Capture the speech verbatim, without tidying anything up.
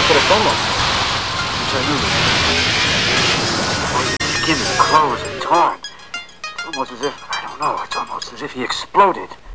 for the phone number. Which I knew. Oh, his skin and clothes are torn. It's almost as if, I don't know, it's almost as if he exploded.